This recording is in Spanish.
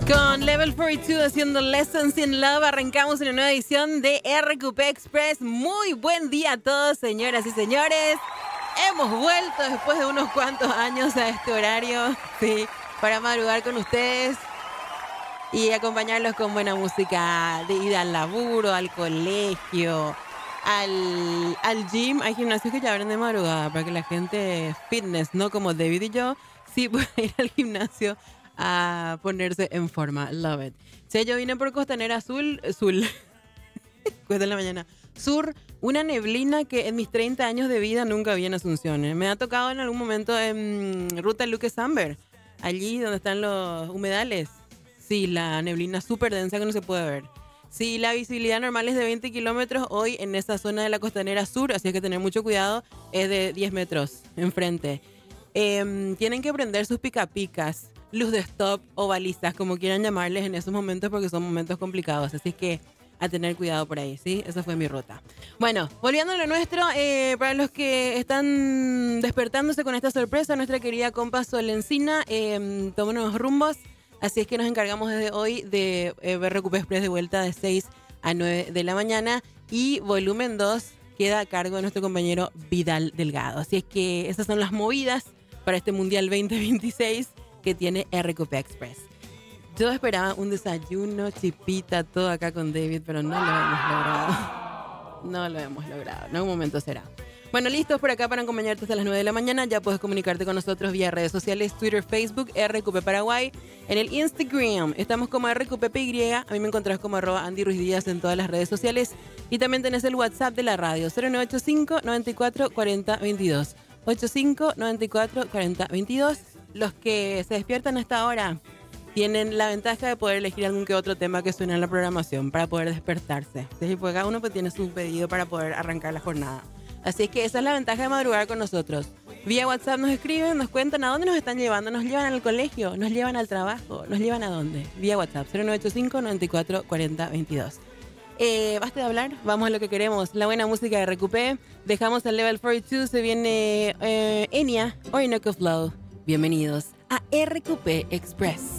Con Level 42 haciendo Lessons in Love, arrancamos una nueva edición de RQP Express. Muy buen día a todos, señoras y señores. Hemos vuelto después de unos cuantos años a este horario, sí, para madrugar con ustedes y acompañarlos con buena música de ida al laburo, al colegio, al gym. Hay gimnasios que ya abren de madrugada para que la gente fitness, no como David y yo, sí pueda ir al gimnasio a ponerse en forma. Love it. Sí, yo vine por Costanera Azul, 4 de la mañana. Sur, una neblina que en mis 30 años de vida nunca vi en Asunción. Me ha tocado en algún momento en Ruta Luque Samber, allí donde están los humedales. Sí, la neblina súper densa que no se puede ver. Sí, la visibilidad normal es de 20 kilómetros. Hoy en esa zona de la Costanera Sur, así que tener mucho cuidado, es de 10 metros enfrente. Tienen que prender sus picapicas, luz de stop o balizas, como quieran llamarles en esos momentos, porque son momentos complicados. Así que a tener cuidado por ahí, ¿sí? Esa fue mi ruta. Bueno, volviendo a lo nuestro, para los que están despertándose con esta sorpresa, nuestra querida compa Sol Encina tomó nuevos rumbos. Así es que nos encargamos desde hoy de ver Recupe Express de vuelta de 6 a 9 de la mañana. Y volumen 2 queda a cargo de nuestro compañero Vidal Delgado. Así es que esas son las movidas para este Mundial 2026 que tiene RQP Express. Yo esperaba un desayuno, chipita, todo acá con David, pero no lo hemos logrado. No lo hemos logrado. En algún momento será. Bueno, listos por acá para acompañarte hasta las 9 de la mañana. Ya puedes comunicarte con nosotros vía redes sociales, Twitter, Facebook, RQP Paraguay. En el Instagram estamos como RQPPY. A mí me encontrás como @AndyRuizDíaz en todas las redes sociales. Y también tenés el WhatsApp de la radio, 0985 94 40 22. 85 94 40 22. Los que se despiertan a esta hora tienen la ventaja de poder elegir algún que otro tema que suene en la programación para poder despertarse. ¿Sí? Porque cada uno pues tiene su pedido para poder arrancar la jornada. Así es que esa es la ventaja de madrugar con nosotros. Vía WhatsApp nos escriben, nos cuentan a dónde nos están llevando. Nos llevan al colegio, nos llevan al trabajo, nos llevan a dónde. Vía WhatsApp, 0985 94 40 22. Basta de hablar, vamos a lo que queremos. La buena música de RQP. Dejamos el Level 42, se viene Enya, Orinoco Flow. Bienvenidos a RQP Express.